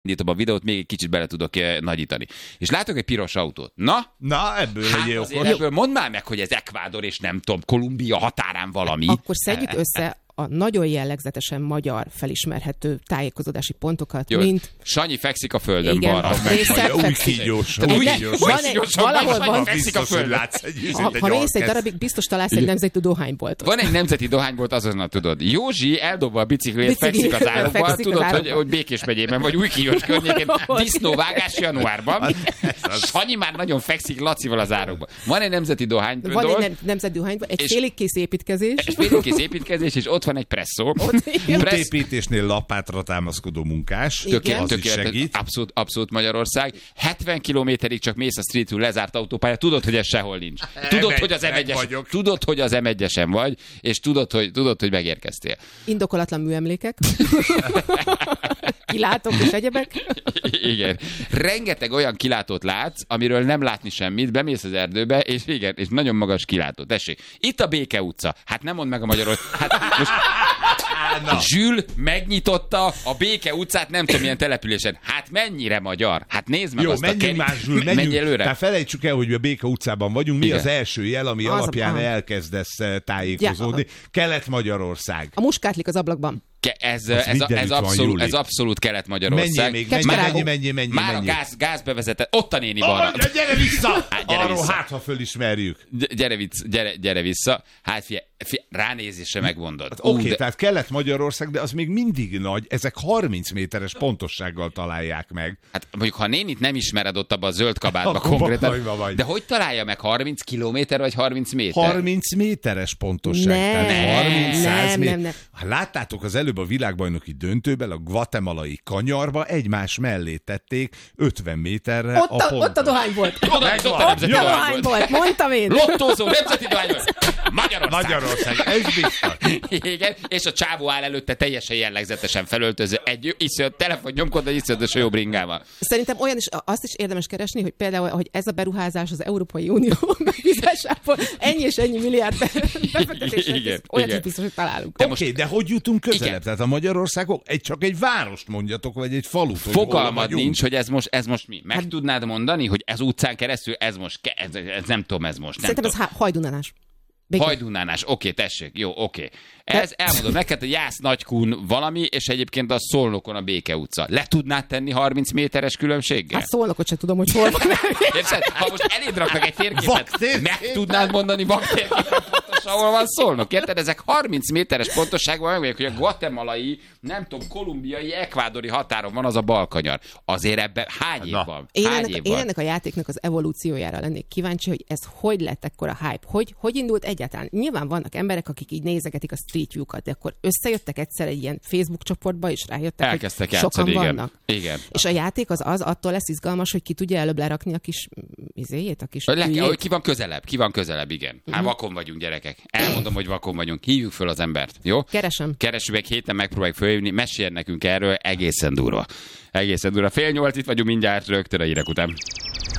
indítom a videót, még egy kicsit bele tudok nagyítani. És látok egy piros autót. Na, ebből legyél okos. Ebből mondd már meg, hogy ez Ekvádor és nem tudom, Kolumbia határán valami. Akkor szedjük össze a nagyon jellegzetesen magyar felismerhető tájékozódási pontokat, jó, mint... Sanyi fekszik a földön igen, balra. Új kígyós. Valahol van... Fekszik a földön. Ha mész egy darabig, biztos találsz egy nemzeti dohánybolt. Van egy nemzeti dohánybolt, azonnal tudod. Józsi eldobva a bicikliét, fekszik az árokban, tudod, hogy Békés megyében vagy Újkígyós környékén, disznóvágás januárban. Sanyi már nagyon fekszik Lacival az árokban. Van egy nemzeti dohánybolt. Van egy nemzeti dohánybolt, egy féligkész építkezés. És ott van egy presszó. Útépítésnél lapátra támaszkodó munkás. Az is segít. Abszolút Magyarország. 70 kilométerig csak mész a streetről, lezárt autópálya. Tudod, hogy ez sehol nincs. Tudod, hogy az M1-esen vagy, és tudod, hogy megérkeztél. Indokolatlan műemlékek. Kilátók és egyebek. Igen. Rengeteg olyan kilátót látsz, amiről nem látni semmit, bemész az erdőbe, és igen, és nagyon magas kilátó. Tessék, itt a Béke utca. Hát nem mondd meg a Magyarország. Hát most Zsül megnyitotta a Béke utcát, nem tudom milyen településen. Hát mennyire magyar? Hát nézd meg azt a menjünk előre. Tehát felejtsük el, hogy a Béke utcában vagyunk. Mi az első jel, ami alapján elkezdesz tájékozódni? Kelet-Magyarország. A muskátlik az ablakban. Ez abszolút Kelet-Magyarország. Menj. Már a gáz bevezetett. Ott a néni balra. Gyere vissza! Arról ha fölismerjük. Gyere vissza. Hát figyelj, ránézésre megmondod. Oké, tehát Kelet-Magyarország, de az még mindig nagy. Ezek 30 méteres pontossággal találják meg. Hát mondjuk, ha nénit nem ismered ott abban a zöld kabátban konkrétan. De hogy találja meg 30 kilométer vagy 30 méter? 30 méteres pontosság. Nem. Láttátok az előbb a világbajnoki döntőben a guatemalai kanyarba egymás mellé tették 50 méterre a pontot. Ott a dohány volt. Ott a dohány volt, mondtam én. Lottózó, nemzeti dohány volt. Magyarország, ez biztos. Igen, és a csávó áll előtte teljesen jellegzetesen felöltöző. Egy telefon nyomkod, egy iszonyat jó bringával. Szerintem olyan is, azt is érdemes keresni, hogy például, hogy ez a beruházás az Európai Unió megbízásából ennyi és ennyi milliárd befektetésre, olyat is biztos, hogy találunk. Oké, de hogy jutunk közelebb? Tehát a Magyarországok csak egy várost mondjatok, vagy egy falut. Fogalmad nincs, hogy ez most mi. Meg tudnád mondani, hogy ez utcán keresztül, ez nem tudom, ez most. Szerintem ez hajdunánás. Hajdunánás, oké, tessék, jó, oké. Ez elmondom neked, hogy Jász Nagykun valami, és egyébként a Szolnokon a Béke utca. Le tudnád tenni 30 méteres különbséggel? Hát Szolnokot sem tudom, hogy hol van. Érted? Ha most eléd raknak egy térképet, meg tudnád mondani vaktérképet pontosan, ahol van Szolnok, érted? Ezek 30 méteres pontosságban megmondják, hogy a guatemalai, nem tudom, kolumbiai, ekvádori határon van az a balkanyar. Azért ebben hány év van? Én ennek a játéknak az evolúciójára lennék kíváncsi, hogy ez hogy lett ekkora hype? Hogy indult egyáltalán? Nyilván vannak emberek, akik így nézegetik a Street View-kat, de akkor összejöttek egyszer egy ilyen Facebook csoportba, és rájöttek, elkezdtek hogy sokan játszani, vannak. Igen. És a játék az attól lesz izgalmas, hogy ki tudja előbb lerakni a kis izéjét, a kis ki van közelebb, igen. Hát vakon vagyunk, gyerekek. Elmondom, hogy vakon vagyunk. Hívjuk föl az embert, jó? Keresünk egy héten, megpróbáljuk fölhívni, meséljen nekünk erről, egészen durva. 7:30 itt vagyunk mindjárt, rögtön a hírek után.